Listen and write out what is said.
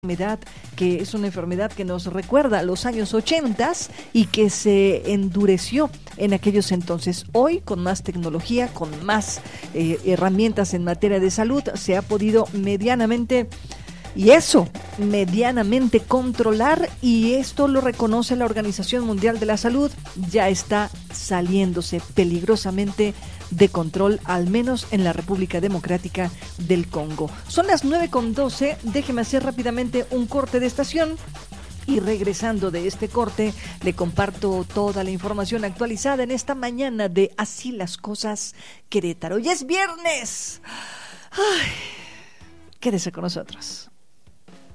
enfermedad que es una enfermedad que nos recuerda a los años 80 y que se endureció en aquellos entonces. Hoy, con más tecnología, con más herramientas en materia de salud, se ha podido medianamente controlar, y esto lo reconoce la Organización Mundial de la Salud. Ya está saliéndose peligrosamente de control, al menos en la República Democrática del Congo. Son las 9:12, déjeme hacer rápidamente un corte de estación. Y regresando de este corte, le comparto toda la información actualizada en esta mañana de Así las Cosas Querétaro. ¡Ya es viernes! ¡Ay! Quédese con nosotros.